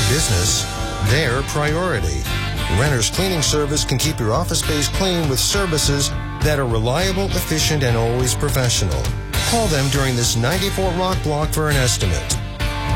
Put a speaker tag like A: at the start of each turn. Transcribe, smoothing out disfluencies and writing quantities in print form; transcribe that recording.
A: business, their priority. Renter's Cleaning Service can keep your office space clean with services that are reliable, efficient, and always professional. Call them during this 94 Rock block for an estimate.